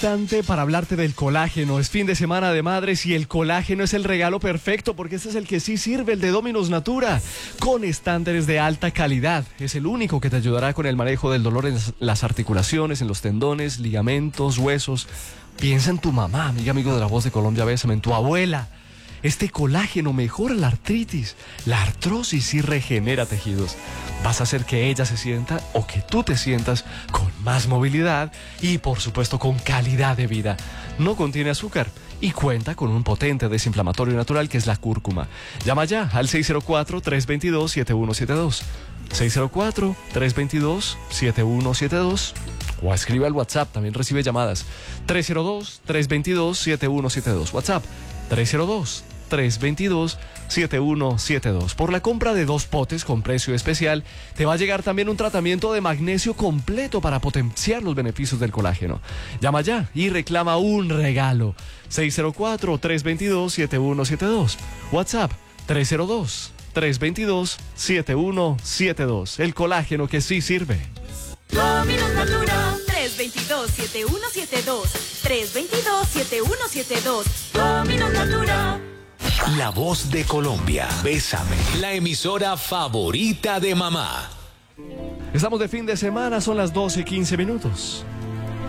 instante para hablarte del colágeno. Es fin de semana de madres y el colágeno es el regalo perfecto porque este es el que sí sirve, el de Dominus Natura, con estándares de alta calidad. Es el único que te ayudará con el manejo del dolor en las articulaciones, en los tendones, ligamentos, huesos. Piensa en tu mamá, amigo de La Voz de Colombia, bésame, en tu abuela. Este colágeno mejora la artritis, la artrosis y regenera tejidos. Vas a hacer que ella se sienta o que tú te sientas con más movilidad y, por supuesto, con calidad de vida. No contiene azúcar y cuenta con un potente desinflamatorio natural que es la cúrcuma. Llama ya al 604-322-7172. 604-322-7172 o escribe al WhatsApp, también recibe llamadas. 302-322-7172. WhatsApp 302-322-7172. Por la compra de 2 potes con precio especial, te va a llegar también un tratamiento de magnesio completo para potenciar los beneficios del colágeno. Llama ya y reclama un regalo. 604-322-7172. WhatsApp 302-322-7172. El colágeno que sí sirve. Dominus Natura 322-7172 322-7172 Dominus Natura. La Voz de Colombia. Bésame. La emisora favorita de mamá. Estamos de fin de semana, son las 12:15.